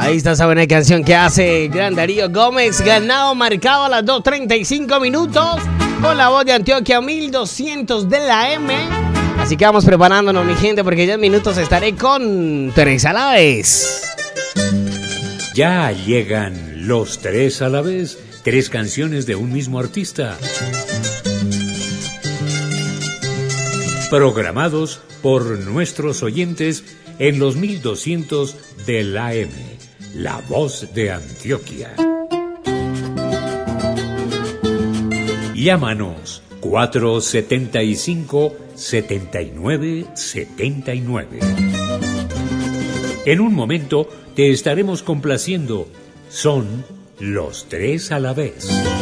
Ahí está esa buena canción que hace Gran Darío Gómez. Ganado marcado a las 2:35 minutos. Con la voz de Antioquia 1200 de la M. Así que vamos preparándonos, mi gente, porque ya en minutos estaré con Tres a la vez. Ya llegan los Tres a la vez. 3 canciones de un mismo artista. Programados por nuestros oyentes en los 1200 de la M. La voz de Antioquia. Llámanos 475-7979. En un momento te estaremos complaciendo. Son los Tres a la vez.